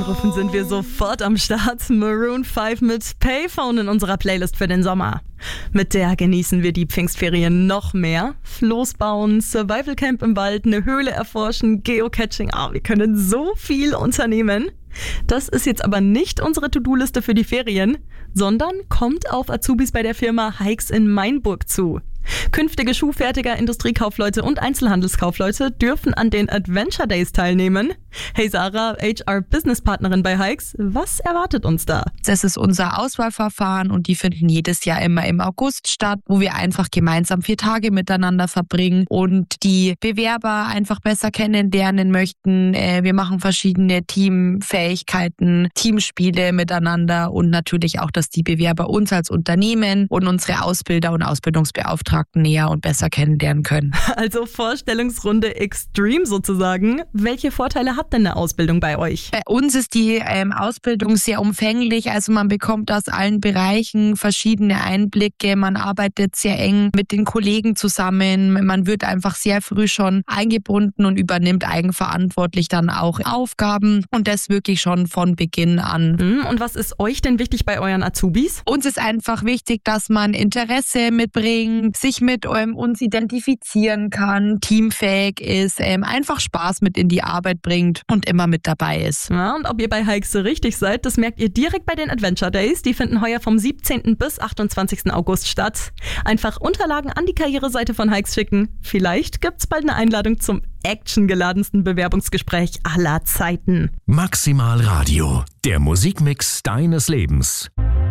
Rufen sind wir sofort am Start. Maroon 5 mit Payphone in unserer Playlist für den Sommer. Mit der genießen wir die Pfingstferien noch mehr. Floß bauen, Survival Camp im Wald, eine Höhle erforschen, Geocaching. Wir können so viel unternehmen. Das ist jetzt aber nicht unsere To-Do-Liste für die Ferien, sondern kommt auf Azubis bei der Firma Hikes in Mainburg zu. Künftige Schuhfertiger, Industriekaufleute und Einzelhandelskaufleute dürfen an den Adventure Days teilnehmen. Hey Sarah, HR-Business-Partnerin bei Hikes, was erwartet uns da? Das ist unser Auswahlverfahren und die finden jedes Jahr immer im August statt, wo wir einfach gemeinsam 4 Tage miteinander verbringen und die Bewerber einfach besser kennenlernen möchten. Wir machen verschiedene Teamfähigkeiten, Teamspiele miteinander und natürlich auch, dass die Bewerber uns als Unternehmen und unsere Ausbilder und Ausbildungsbeauftragten näher und besser kennenlernen können. Also Vorstellungsrunde Extreme sozusagen. Welche Vorteile hat denn eine Ausbildung bei euch? Bei uns ist die Ausbildung sehr umfänglich, also man bekommt aus allen Bereichen verschiedene Einblicke, man arbeitet sehr eng mit den Kollegen zusammen, man wird einfach sehr früh schon eingebunden und übernimmt eigenverantwortlich dann auch Aufgaben und das wirklich schon von Beginn an. Und was ist euch denn wichtig bei euren Azubis? Uns ist einfach wichtig, dass man Interesse mitbringt, sich mit uns identifizieren kann, teamfähig ist, einfach Spaß mit in die Arbeit bringt und immer mit dabei ist. Ja, und ob ihr bei Hikes richtig seid, das merkt ihr direkt bei den Adventure Days. Die finden heuer vom 17. bis 28. August statt. Einfach Unterlagen an die Karriereseite von Hikes schicken. Vielleicht gibt's bald eine Einladung zum actiongeladensten Bewerbungsgespräch aller Zeiten. Maximal Radio, der Musikmix deines Lebens.